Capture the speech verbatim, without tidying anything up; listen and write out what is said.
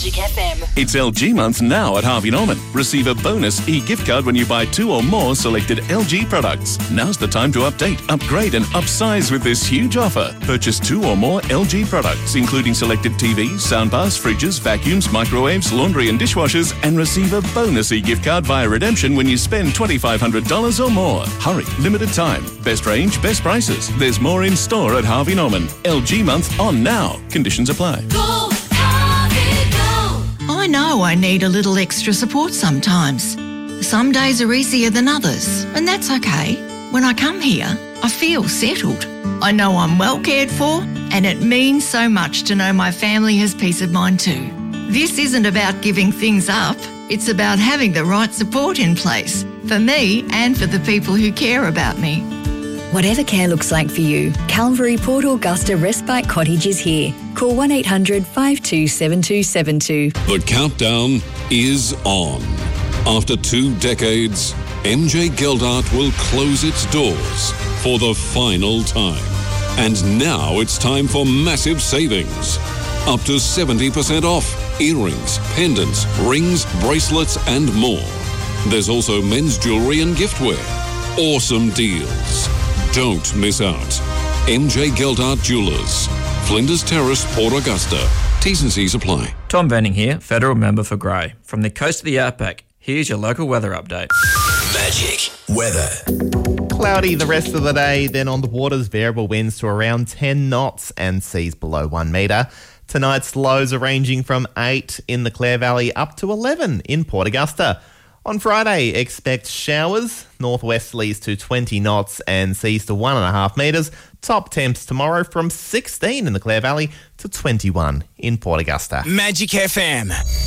Magic F M. It's L G month now at Harvey Norman. Receive a bonus e-gift card when you buy two or more selected L G products. Now's the time to update, upgrade and upsize with this huge offer. Purchase two or more L G products, including selected T Vs, soundbars, fridges, vacuums, microwaves, laundry and dishwashers, and receive a bonus e-gift card via redemption when you spend twenty-five hundred dollars or more. Hurry, limited time. Best range, best prices. There's more in store at Harvey Norman. L G month on now. Conditions apply. Go, Harvey, go! I know I need a little extra support sometimes. Some days are easier than others, and that's okay. When I come here, I feel settled. I know I'm well cared for, and it means so much to know my family has peace of mind too. This isn't about giving things up. It's about having the right support in place for me and for the people who care about me. Whatever care looks like for you, Calvary Port Augusta Respite Cottage is here. Call one eight hundred five two seven two seven two. The countdown is on. After two decades, M J Geldart will close its doors for the final time. And now it's time for massive savings. Up to seventy percent off earrings, pendants, rings, bracelets and more. There's also men's jewellery and giftware. Awesome deals. Don't miss out. M J Geldart Jewellers, Flinders Terrace, Port Augusta. T's and C's apply. Tom Venning here, Federal Member for Grey. From the coast of the Outback, here's your local weather update. Magic weather. Cloudy the rest of the day, then on the waters, variable winds to around ten knots and seas below one metre. Tonight's lows are ranging from eight in the Clare Valley up to eleven in Port Augusta. On Friday, expect showers, northwesterlies to twenty knots and seas to one and a half metres. Top temps tomorrow from sixteen in the Clare Valley to twenty-one in Port Augusta. Magic F M.